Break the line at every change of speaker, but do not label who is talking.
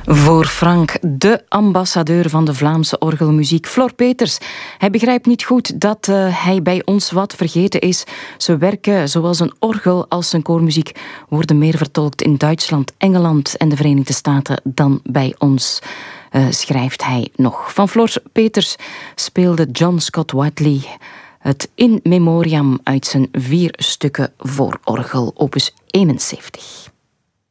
Voor Frank, de ambassadeur van de Vlaamse orgelmuziek, Flor Peeters. Hij begrijpt niet goed dat hij bij ons wat vergeten is. Zijn werken, zowel zijn orgel als zijn koormuziek, worden meer vertolkt in Duitsland, Engeland en de Verenigde Staten dan bij ons. Schrijft hij nog. Van Flor Peeters speelde John Scott Whiteley het In Memoriam uit zijn 4 stukken voor orgel, opus 71.